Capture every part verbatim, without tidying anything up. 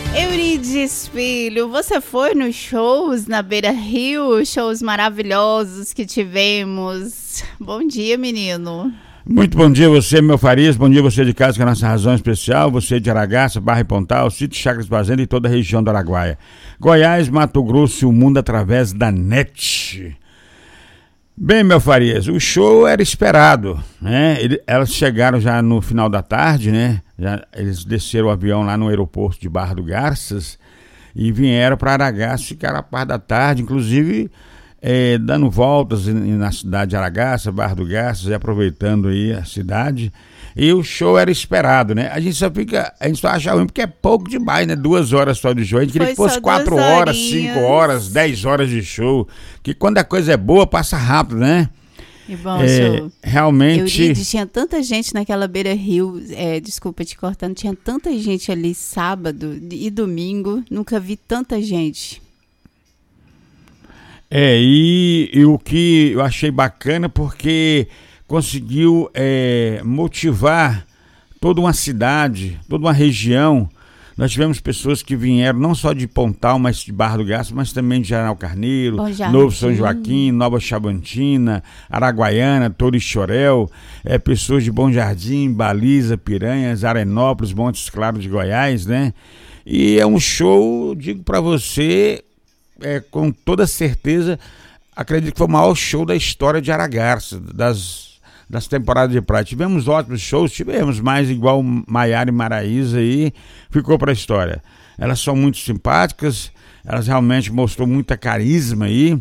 Eurides Filho, você foi nos shows na Beira Rio, shows maravilhosos que tivemos. Bom dia, menino. Muito bom dia você, meu Farias, bom dia você de casa com a nossa razão especial, você de Aragaça, Barra e Pontal, Sítio Chácaras Fazenda e toda a região do Araguaia. Goiás, Mato Grosso e o mundo através da net. Bem, meu Farias, o show era esperado, né? Ele, elas chegaram já no final da tarde, né? Já, eles desceram o avião lá no aeroporto de Barra do Garças e vieram para Aragaça, ficaram a par da tarde, inclusive é, dando voltas na cidade de Aragaça, Barra do Garças, e aproveitando aí a cidade. E o show era esperado, né? A gente só fica, a gente só acha ruim porque é pouco demais, né? Duas horas só de show. A gente queria Foi que fosse quatro horas, cinco horas, dez horas de show. Que quando a coisa é boa, passa rápido, né? E bom, é, show. Realmente. Eurides, tinha tanta gente naquela Beira Rio, é, desculpa te cortando, tinha tanta gente ali sábado e domingo, nunca vi tanta gente. É, e, e o que eu achei bacana porque conseguiu é, motivar toda uma cidade, toda uma região. Nós tivemos pessoas que vieram não só de Pontal, mas de Barra do Garças, mas também de General Carneiro, Novo São Joaquim, Nova Chavantina, Araguaiana, Torixoréu, é, pessoas de Bom Jardim, Baliza, Piranhas, Arenópolis, Montes Claros de Goiás, né? E é um show, digo para você, é, com toda certeza, acredito que foi o maior show da história de Aragaça, das... das temporadas de praia. Tivemos ótimos shows, tivemos mais igual Maiara e Maraísa aí, ficou pra história. Elas são muito simpáticas, elas realmente mostrou muita carisma aí,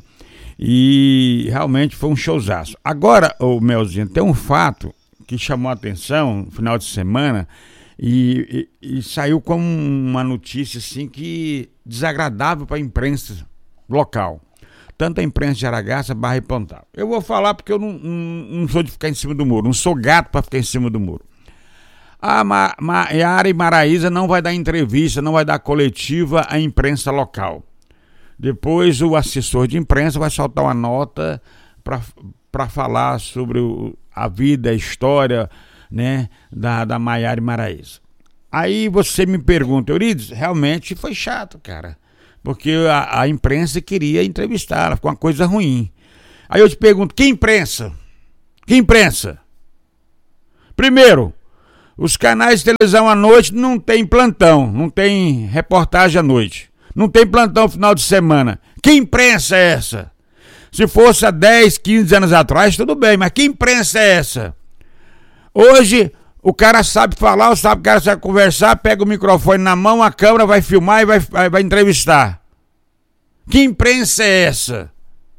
e realmente foi um showzaço. Agora, ô Melzinho, tem um fato que chamou a atenção no final de semana, e, e, e saiu como uma notícia assim que desagradável para a imprensa local. Tanto a imprensa de Aragaça, Barra e Pontal. Eu vou falar porque eu não, não, não sou de ficar em cima do muro, não sou gato para ficar em cima do muro. A Ma- Maiara e Maraísa não vai dar entrevista, não vai dar coletiva à imprensa local. Depois o assessor de imprensa vai soltar uma nota para falar sobre o, a vida, a história, né, da, da Maiara e Maraísa. Aí você me pergunta, Eurides, realmente foi chato, cara. Porque a, a imprensa queria entrevistá-la, ficou uma coisa ruim. Aí eu te pergunto, que imprensa? Que imprensa? Primeiro, os canais de televisão à noite não tem plantão, não tem reportagem à noite, não tem plantão no final de semana. Que imprensa é essa? Se fosse há dez, quinze anos atrás, tudo bem, mas que imprensa é essa? Hoje... o cara sabe falar, sabe, o cara sabe conversar, pega o microfone na mão, a câmera vai filmar e vai, vai, vai entrevistar. Que imprensa é essa?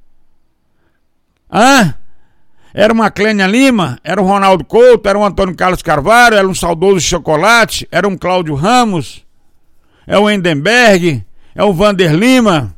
Hã? Era uma Clênia Lima? Era um Ronaldo Couto? Era um Antônio Carlos Carvalho? Era um saudoso Chocolate? Era um Cláudio Ramos? É o Endenberg? É o Vander Lima?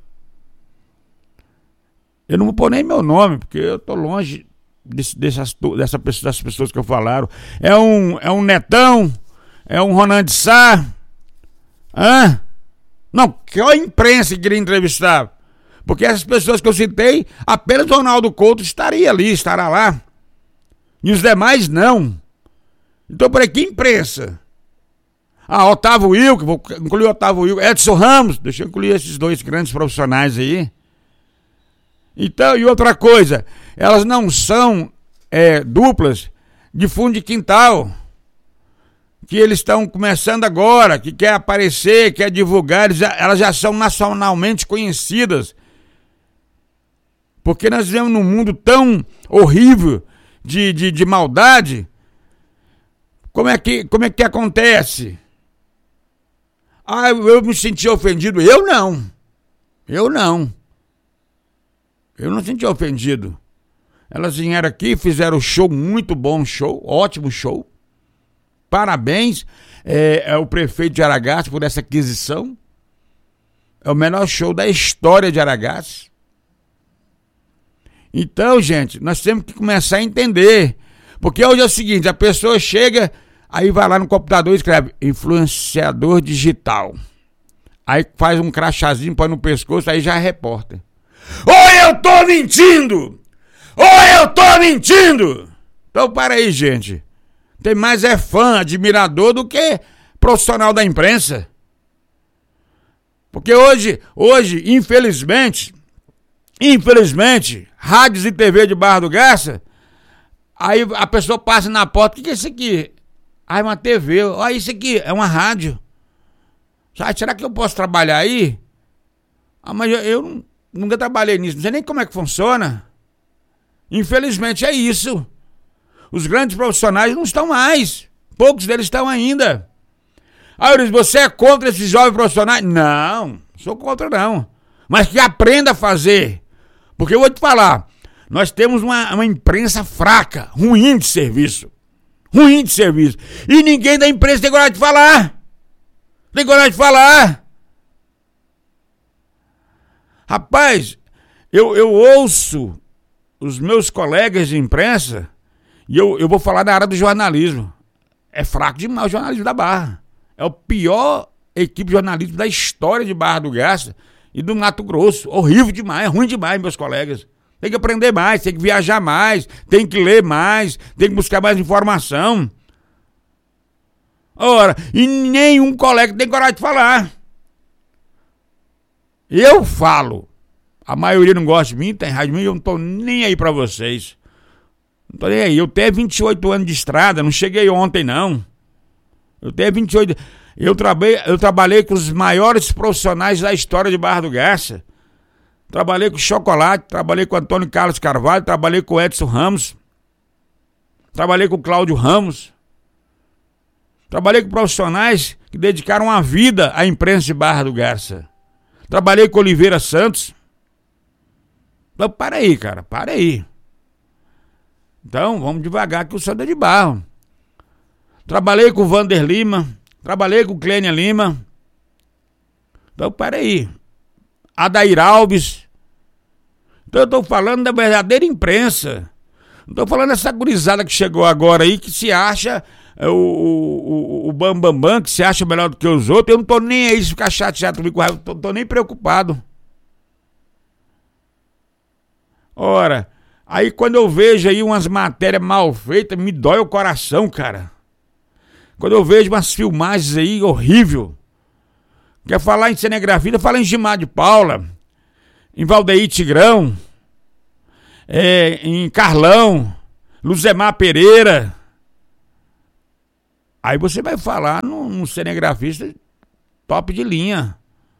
Eu não vou pôr nem meu nome, porque eu tô longe... Desse, dessas, dessa pessoa, dessas pessoas que eu falaram. É um, é um Netão? É um Ronan de Sá? Hã? Não, que a imprensa que queria entrevistar. Porque essas pessoas que eu citei, apenas o Ronaldo Couto estaria ali, estará lá. E os demais não. Então, por aí, que imprensa? Ah, Otávio Wilk, vou incluir Otávio Wilk, Edson Ramos, deixa eu incluir esses dois grandes profissionais aí. Então, e outra coisa, elas não são é, duplas de fundo de quintal, que eles estão começando agora, que quer aparecer, quer divulgar, eles já, elas já são nacionalmente conhecidas. Porque nós vivemos num mundo tão horrível de, de, de maldade. Como é, que, como é que acontece? Ah, eu, eu me senti ofendido. Eu não. Eu não. Eu não senti ofendido. Elas vieram aqui, fizeram um show, muito bom show, ótimo show. Parabéns é, é o prefeito de Aragaça por essa aquisição. É o melhor show da história de Aragaça. Então, gente, nós temos que começar a entender. Porque hoje é o seguinte, a pessoa chega, aí vai lá no computador e escreve influenciador digital. Aí faz um crachazinho, põe no pescoço, aí já é repórter. Ou eu tô mentindo! Ou eu tô mentindo! Então para aí, gente. Tem mais é fã, admirador do que profissional da imprensa. Porque hoje, hoje, infelizmente, infelizmente, rádios e T V de Barra do Garça, aí a pessoa passa na porta, o que, que é isso aqui? Ah, é uma T V, olha isso aqui, é uma rádio. Ah, será que eu posso trabalhar aí? Ah, mas eu, eu nunca trabalhei nisso, não sei nem como é que funciona. Infelizmente é isso. Os grandes profissionais não estão mais. Poucos deles estão ainda. Ah, Eurico, você é contra esses jovens profissionais? Não, sou contra não. Mas que aprenda a fazer. Porque eu vou te falar, nós temos uma, uma imprensa fraca, ruim de serviço. Ruim de serviço. E ninguém da imprensa tem coragem de falar. Tem coragem de falar. Rapaz, eu, eu ouço os meus colegas de imprensa e eu, eu vou falar da área do jornalismo. É fraco demais o jornalismo da Barra. É o pior equipe de jornalismo da história de Barra do Garça e do Mato Grosso. Horrível demais, é ruim demais, meus colegas. Tem que aprender mais, tem que viajar mais, tem que ler mais, tem que buscar mais informação. Ora, e nenhum colega tem coragem de falar. Eu falo. A maioria não gosta de mim, tem raiva de mim, eu não tô nem aí pra vocês. Não tô nem aí. Eu tenho vinte e oito anos de estrada, não cheguei ontem, não. Eu tenho vinte e oito... Eu trabalhei, eu trabalhei com os maiores profissionais da história de Barra do Garça. Trabalhei com Chocolate, trabalhei com Antônio Carlos Carvalho, trabalhei com Edson Ramos. Trabalhei com Cláudio Ramos. Trabalhei com profissionais que dedicaram a vida à imprensa de Barra do Garça. Trabalhei com Oliveira Santos. Então, para aí, cara, para aí. Então, vamos devagar que o santo é de barro. Trabalhei com o Vander Lima, trabalhei com o Clênia Lima. Então, para aí. Adair Alves. Então, eu tô falando da verdadeira imprensa. Não tô falando dessa gurizada que chegou agora aí, que se acha o, o, o Bambambam, Bam, Bam, que se acha melhor do que os outros. Eu não tô nem aí se ficar chateado comigo, com raiva, não tô, tô nem preocupado. Ora, aí quando eu vejo aí umas matérias mal feitas, me dói o coração, cara. Quando eu vejo umas filmagens aí horrível. Quer falar em cinegrafia, fala em Gilmar de Paula, em Valdeir Tigrão, é, em Carlão, Luzemar Pereira. Aí você vai falar num, num cinegrafista top de linha.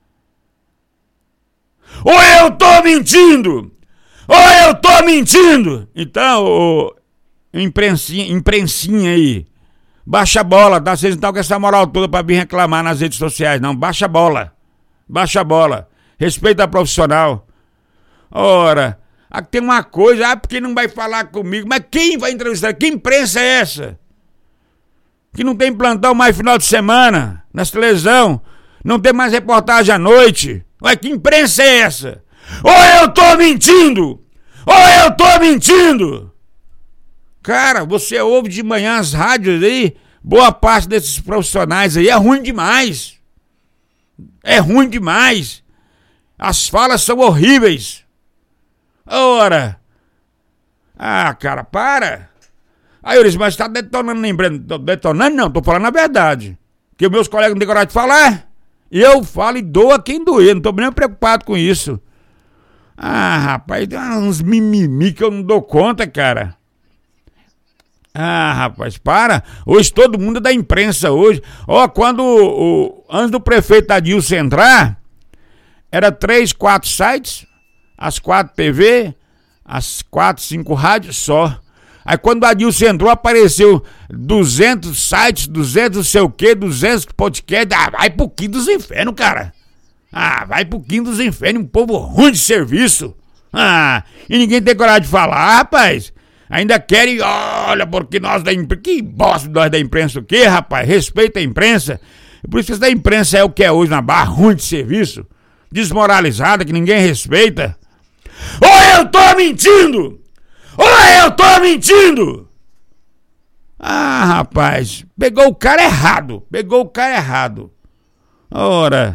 Ou eu tô mentindo! Ou eu tô mentindo! Então, ô, imprensinha, imprensinha aí, baixa a bola, tá? Vocês não estão com essa moral toda pra vir reclamar nas redes sociais, não. Baixa a bola. Baixa a bola. Respeita a profissional. Ora, aqui tem uma coisa, ah, porque não vai falar comigo? Mas quem vai entrevistar? Que imprensa é essa? Que não tem plantão mais final de semana, na televisão, não tem mais reportagem à noite. Ué, que imprensa é essa? Ou eu tô mentindo! Ou eu tô mentindo! Cara, você ouve de manhã as rádios aí, boa parte desses profissionais aí é ruim demais. É ruim demais. As falas são horríveis. Ora. Ah, cara, para. Aí eu disse, mas tá detonando na imprensa. Tô detonando não, tô falando a verdade. Que meus colegas não têm coragem de falar. Eu falo e dou a quem doer, não tô nem preocupado com isso. Ah, rapaz, tem uns mimimi que eu não dou conta, cara. Ah, rapaz, para. Hoje todo mundo é da imprensa hoje. Ó, quando o, o, antes do prefeito Adilson entrar, era três, quatro sites, as quatro T V, as quatro, cinco rádios só. Aí quando o Adilson entrou, apareceu duzentos sites, duzentos não sei o que, duzentos podcasts. Ah, vai pro quinto dos infernos, cara. Ah, vai pro quinto dos infernos, um povo ruim de serviço. Ah, e ninguém tem coragem de falar, rapaz. Ainda querem, olha, porque nós da imprensa, que bosta nós da imprensa o quê, rapaz? Respeita a imprensa. Por isso que essa da imprensa é o que é hoje na Barra, ruim de serviço, desmoralizada, que ninguém respeita. Ou eu tô mentindo! Ou eu tô mentindo! Ah, rapaz, pegou o cara errado, pegou o cara errado. Ora...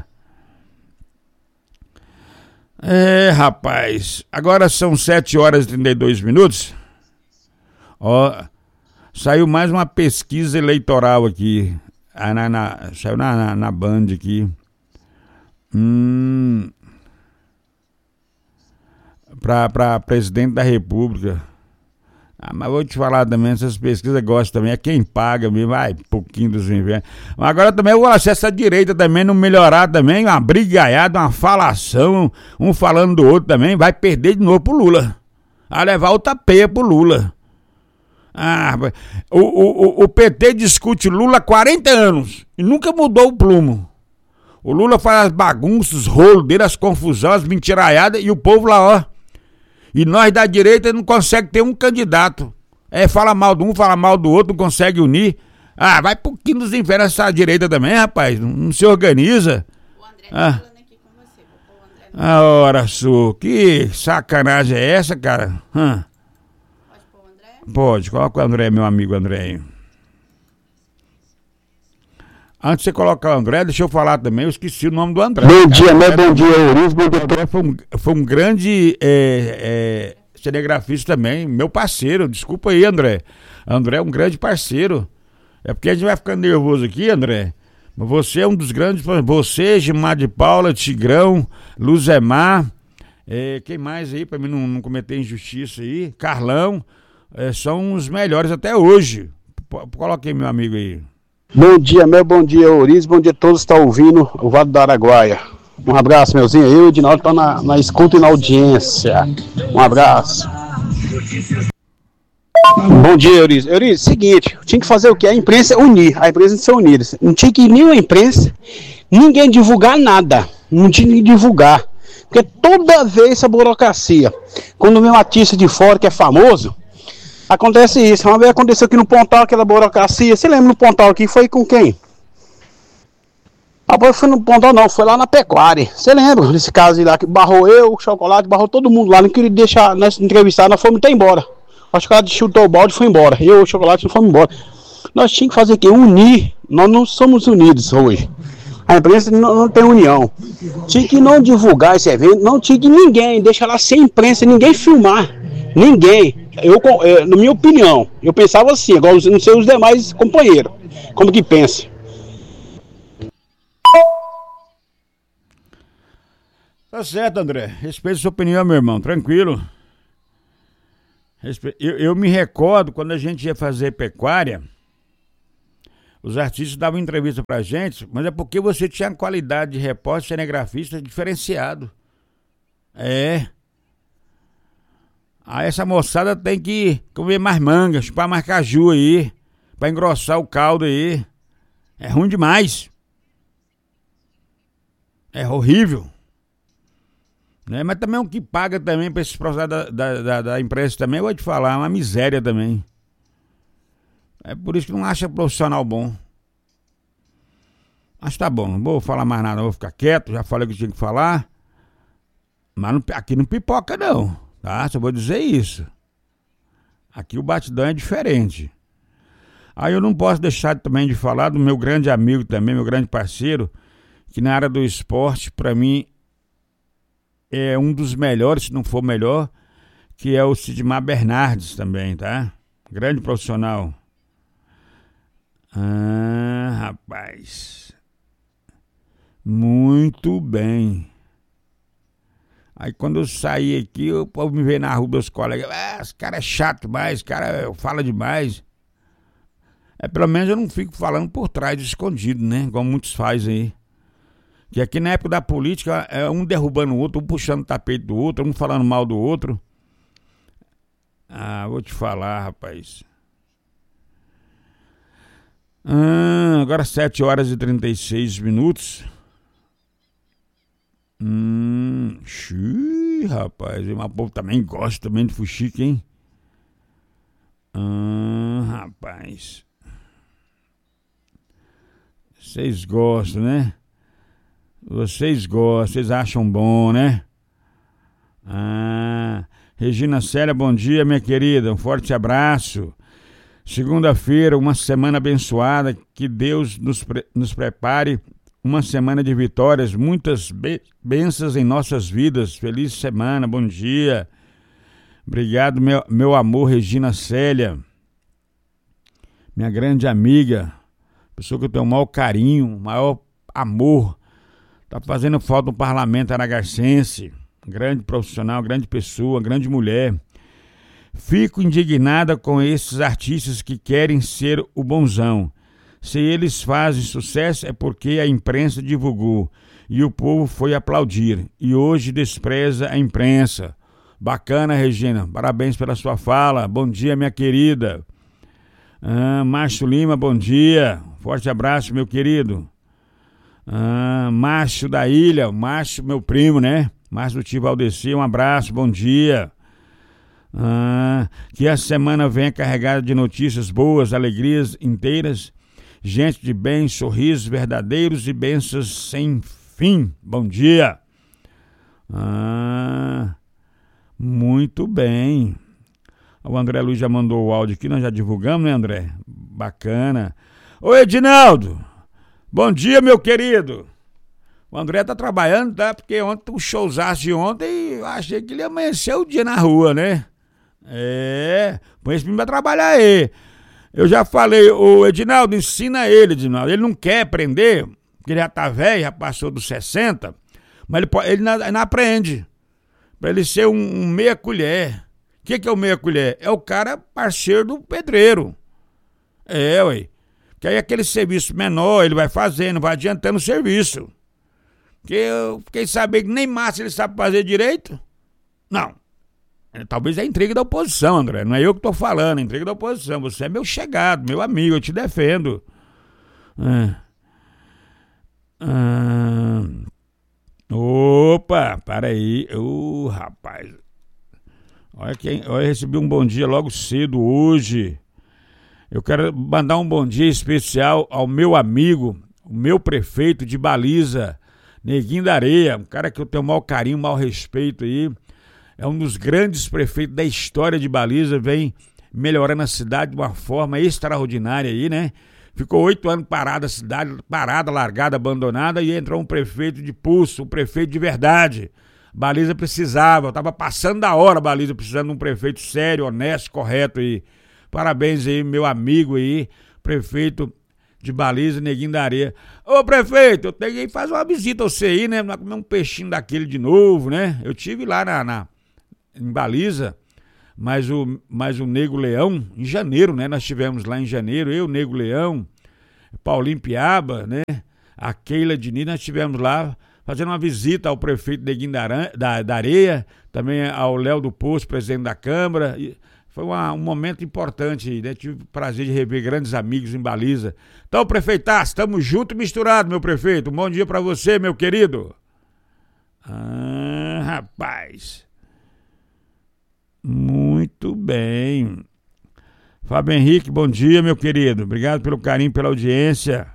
É, rapaz, agora são sete horas e trinta e dois minutos. Ó, saiu mais uma pesquisa eleitoral aqui. Na, na, saiu na, na, na Band aqui. Hum. para presidente da República. Ah, mas vou te falar também, essas pesquisas gostam também, é quem paga mesmo, vai, pouquinho dos invernos. Mas agora também eu vou achar essa direita também não melhorar também, uma brigaiada, uma falação, um falando do outro também, vai perder de novo pro Lula. Vai levar outra peia pro Lula. Ah, o, o, o P T discute Lula há quarenta anos e nunca mudou o plumo. O Lula faz as bagunças, os rolos dele, as confusões, as mentiraiadas e o povo lá, ó. E nós da direita não conseguimos ter um candidato. É, fala mal de um, fala mal do outro, não consegue unir. Ah, vai pro quinto dos infernos essa direita também, rapaz. Não, não se organiza. O André tá ah. falando aqui com você. O André não... Ah, ora, Su, que sacanagem é essa, cara? Hum. Pode pôr o André? Pode, coloca o André, meu amigo André. Antes de você colocar o André, deixa eu falar também, eu esqueci o nome do André. Bom dia, meu bom dia, Euriz. Bom dia. André foi um, foi um grande é, é, cinegrafista também, meu parceiro, desculpa aí, André. André é um grande parceiro. É porque a gente vai ficando nervoso aqui, André. Mas você é um dos grandes, você, Gilmar de Paula, Tigrão, Luzemar, é, quem mais aí, pra mim não, não cometer injustiça aí, Carlão, é, são os melhores até hoje. Coloquei meu amigo aí. Bom dia, meu bom dia, Euriz. Bom dia a todos que estão ouvindo o Vale do Araguaia. Um abraço, meuzinho. Eu e o Edinaldo estamos na, na escuta e na audiência. Um abraço. Bom dia, Euriz. Euriz, seguinte, tinha que fazer o quê? A imprensa unir, a imprensa ser unida. Não tinha que ir nenhuma imprensa, ninguém divulgar nada. Não tinha que divulgar. Porque toda vez essa burocracia, quando vem um artista de fora que é famoso, acontece isso. Uma vez aconteceu aqui no Pontal, aquela burocracia. Você lembra no Pontal aqui? Foi com quem? Ah, foi no Pontal não, foi lá na Pecuária. Você lembra desse caso lá que barrou eu, o Chocolate, barrou todo mundo lá. Não queria deixar nós entrevistar, nós fomos até embora. O Chocolate chutou o balde e foi embora. Eu e o Chocolate não fomos embora. Nós tínhamos que fazer o quê? Unir. Nós não somos unidos hoje. A imprensa não, não tem união. Tinha que não divulgar esse evento, não tinha que ninguém, deixar lá sem imprensa, ninguém filmar. Ninguém. Eu, eu, na minha opinião, eu pensava assim, agora não sei os demais companheiros, como que pensam. Tá certo, André, respeito a sua opinião, meu irmão, tranquilo. Respe... Eu, eu me recordo, quando a gente ia fazer pecuária, os artistas davam entrevista pra gente, mas é porque você tinha qualidade de repórter, cinegrafista diferenciado. É... Aí essa moçada tem que comer mais manga, chupar mais caju aí, pra engrossar o caldo aí. É ruim demais. É horrível. Né? Mas também o que paga também pra esses processos da, da, da, da imprensa também, eu vou te falar, é uma miséria também. É por isso que não acha profissional bom. Mas tá bom, não vou falar mais nada, vou ficar quieto, já falei o que tinha que falar. Mas não, aqui não pipoca não. Tá, só vou dizer isso. Aqui o batidão é diferente. Aí eu não posso deixar também de falar do meu grande amigo também, meu grande parceiro, que na área do esporte, para mim, é um dos melhores, se não for melhor, que é o Sidmar Bernardes também, tá? Grande profissional. Ah, rapaz. Muito bem. Aí quando eu saí aqui, o povo me veio na rua dos colegas. Ah, esse cara é chato demais, esse cara fala demais. É, pelo menos eu não fico falando por trás, escondido, né? Igual muitos fazem aí. Que aqui na época da política, é um derrubando o outro, um puxando o tapete do outro, um falando mal do outro. Ah, vou te falar, rapaz. Ah, agora sete horas e trinta e seis minutos. Hum, xiii, rapaz, o povo também gosta também de fuxique, hein? Ah, rapaz. Vocês gostam, né? Vocês gostam, vocês acham bom, né? Ah, Regina Célia, bom dia, minha querida, um forte abraço. Segunda-feira, uma semana abençoada, que Deus nos, pre- nos prepare uma semana de vitórias, muitas be- bênçãos em nossas vidas. Feliz semana, bom dia. Obrigado, meu, meu amor, Regina Célia, minha grande amiga, pessoa que eu tenho o maior carinho, o maior amor. Tá fazendo falta no parlamento aragarcense. grande profissional, grande pessoa, grande mulher. Fico indignada com esses artistas que querem ser o bonzão. Se eles fazem sucesso é porque a imprensa divulgou e o povo foi aplaudir. E hoje despreza a imprensa. Bacana, Regina. Parabéns pela sua fala. Bom dia, minha querida. Ah, Márcio Lima, bom dia. Forte abraço, meu querido. Ah, Márcio da Ilha. Márcio, meu primo, né? Márcio do Tio Valdeci, um abraço, bom dia. Ah, que a semana venha carregada de notícias boas, alegrias inteiras, gente de bem, sorrisos verdadeiros e bênçãos sem fim. Bom dia. Ah, muito bem. O André Luiz já mandou o áudio aqui, nós já divulgamos, né, André? Bacana. Ô, Edinaldo, bom dia, meu querido. O André tá trabalhando, tá? Porque ontem, o showzaço de ontem, eu achei que ele amanheceu o dia na rua, né? É, põe esse menino pra trabalhar aí. Eu já falei, o Edinaldo, ensina ele, Edinaldo. Ele não quer aprender, porque ele já tá velho, já passou dos sessenta, mas ele, pode, ele não, não aprende. Pra ele ser um, um meia colher. O que, que é o meia colher? É o cara parceiro do pedreiro. É, ué. Porque aí aquele serviço menor, ele vai fazendo, vai adiantando o serviço. Porque eu fiquei sabendo que nem massa ele sabe fazer direito. Não. Talvez é a intriga da oposição, André. Não é eu que estou falando, é a intriga da oposição. Você é meu chegado, meu amigo, eu te defendo. É. Ah. Opa, para aí. Ô, rapaz. Olha quem, olha, eu recebi um bom dia logo cedo hoje. Eu quero mandar um bom dia especial ao meu amigo, o meu prefeito de Baliza, Neguinho da Areia, um cara que eu tenho o maior carinho, o maior respeito aí. É um dos grandes prefeitos da história de Baliza, vem melhorando a cidade de uma forma extraordinária aí, né? Ficou oito anos parada a cidade, parada, largada, abandonada, e entrou um prefeito de pulso, um prefeito de verdade. Baliza precisava, estava passando da hora Baliza, precisando de um prefeito sério, honesto, correto aí. Parabéns aí, meu amigo aí, prefeito de Baliza, Neguinho da Areia. Ô, prefeito, eu tenho que fazer uma visita a você aí, né? Comer um peixinho daquele de novo, né? Eu tive lá na, na, em Baliza, mas o, mas o Nego Leão, em janeiro, né? Nós tivemos lá em janeiro, eu, Nego Leão, Paulinho Piaba, né? A Keila Diniz, nós estivemos lá fazendo uma visita ao prefeito Neguinho da, da, da Areia, também ao Léo do Poço, presidente da Câmara. E foi uma, um momento importante, né? Tive o prazer de rever grandes amigos em Baliza. Então, prefeitaço, estamos juntos e misturados, meu prefeito. Um bom dia para você, meu querido. Ah, rapaz. Muito bem. Fábio Henrique, bom dia, meu querido. Obrigado pelo carinho, pela audiência.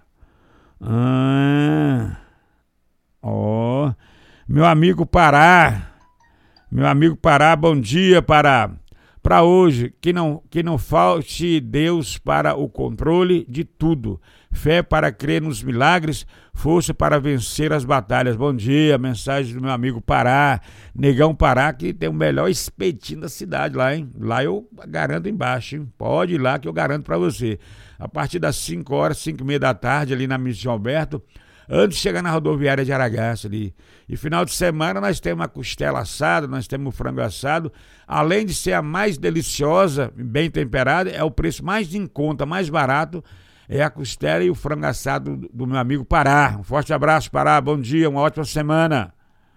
Ah, ó, meu amigo Pará. Meu amigo Pará, bom dia, Pará. Para hoje, que não, que não falte Deus para o controle de tudo. Fé para crer nos milagres, força para vencer as batalhas. Bom dia, mensagem do meu amigo Pará, Negão Pará, que tem o melhor espetinho da cidade lá, hein? Lá eu garanto embaixo, hein? Pode ir lá que eu garanto para você. A partir das cinco horas, cinco e meia da tarde, ali na Missão Alberto, antes de chegar na rodoviária de Aragaça ali. E final de semana nós temos a costela assada, nós temos o frango assado. Além de ser a mais deliciosa, bem temperada, é o preço mais em conta, mais barato, é a costela e o frango assado do, do meu amigo Pará. Um forte abraço, Pará, bom dia, uma ótima semana.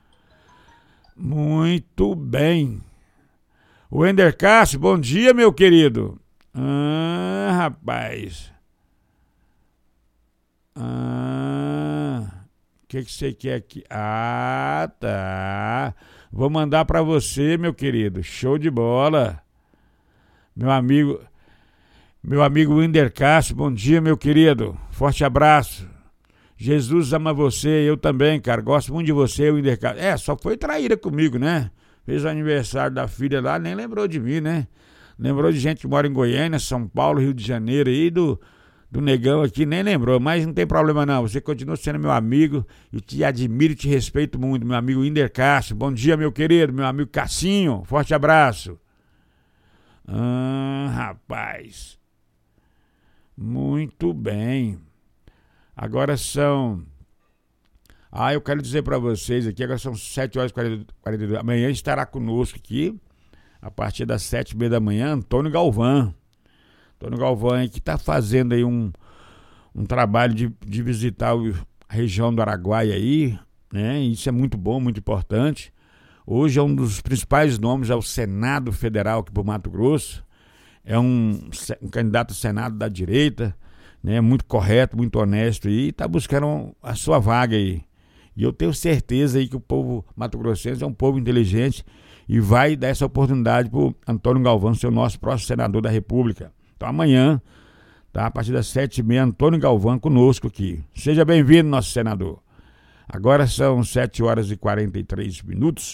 Muito bem. O Ender Cássio, bom dia, meu querido. Ah, rapaz. Ah, o que que você quer aqui? Ah, tá. Vou mandar pra você, meu querido. Show de bola. Meu amigo, meu amigo Winder Cássio, bom dia, meu querido. Forte abraço. Jesus ama você, eu também, cara. Gosto muito de você, Winder Cássio. É, só foi traíra comigo, né? Fez o aniversário da filha lá, nem lembrou de mim, né? Lembrou de gente que mora em Goiânia, São Paulo, Rio de Janeiro aí, do... do Negão aqui, nem lembrou, mas não tem problema não, você continua sendo meu amigo, eu te admiro e te respeito muito, meu amigo Winder Cássio. Bom dia, meu querido, meu amigo Cassinho, forte abraço. Ah, rapaz, muito bem, agora são, Ah, eu quero dizer para vocês aqui, agora são sete horas e quarenta e dois. Amanhã estará conosco aqui, a partir das sete e meia da manhã, Antônio Galvão. Antônio Galvão aí que está fazendo aí um, um trabalho de, de visitar o, a região do Araguaia aí, né? Isso é muito bom, muito importante. Hoje é um dos principais nomes ao Senado Federal aqui por Mato Grosso. É um, um candidato ao Senado da direita, né? Muito correto, muito honesto e está buscando a sua vaga aí. E eu tenho certeza aí que o povo mato-grossense é um povo inteligente e vai dar essa oportunidade para o Antônio Galvão ser o nosso próximo senador da República. Então amanhã, tá, a partir das sete e meia, Antônio Galvão conosco aqui. Seja bem-vindo, nosso senador. Agora são sete horas e quarenta e três minutos.